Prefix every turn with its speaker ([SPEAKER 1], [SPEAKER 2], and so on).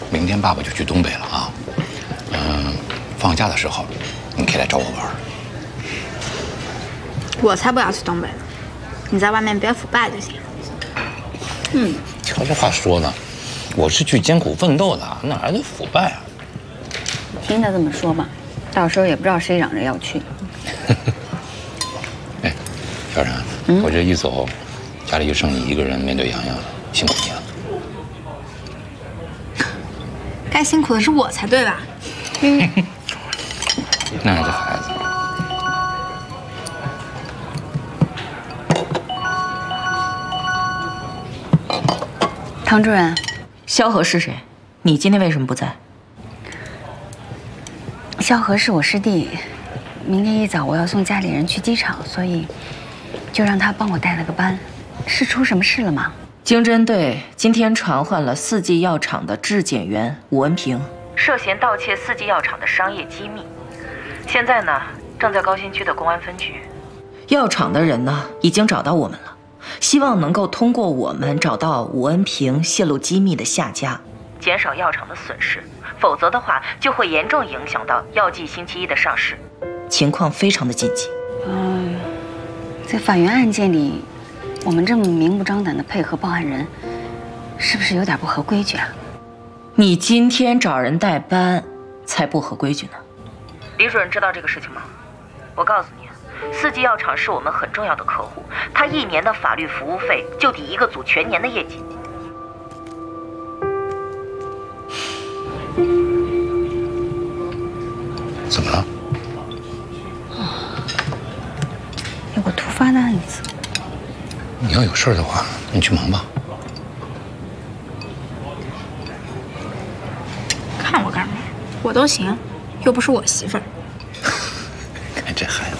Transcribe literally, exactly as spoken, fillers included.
[SPEAKER 1] 明天爸爸就去东北了啊。嗯，放假的时候，你可以来找我玩。
[SPEAKER 2] 我才不要去东北呢！你在外面别腐败就行。嗯，
[SPEAKER 1] 瞧这话说呢，我是去艰苦奋斗的，哪来的腐败啊？
[SPEAKER 3] 听他这么说吧，到时候也不知道谁嚷着要去。
[SPEAKER 1] 哎，小冉，嗯、我这一走，家里就剩你一个人面对洋洋了，辛苦你了。
[SPEAKER 2] 该辛苦的是我才对吧？嗯，
[SPEAKER 1] 那这孩子。
[SPEAKER 3] 唐主任，
[SPEAKER 4] 萧何是谁？你今天为什么不在？
[SPEAKER 3] 萧何是我师弟，明天一早我要送家里人去机场，所以就让他帮我带了个班。是出什么事了吗？
[SPEAKER 4] 经侦队今天传唤了四季药厂的质检员武恩平，涉嫌盗窃四季药厂的商业机密，现在呢正在高新区的公安分局。药厂的人呢已经找到我们了。希望能够通过我们找到武恩平泄露机密的下家，减少药厂的损失，否则的话就会严重影响到药剂星期一的上市，情况非常的紧急。
[SPEAKER 3] 嗯，在法源案件里，我们这么明目张胆的配合报案人，是不是有点不合规矩啊？
[SPEAKER 4] 你今天找人代班，才不合规矩呢。李主任知道这个事情吗？我告诉你。四季药厂是我们很重要的客户，他一年的法律服务费就抵一个组全年的业绩。
[SPEAKER 1] 怎么了？
[SPEAKER 3] 有个突发的案子。
[SPEAKER 1] 你要有事的话，你去忙吧。
[SPEAKER 2] 看我干嘛？我都行，又不是我媳妇儿。
[SPEAKER 1] 看这孩子。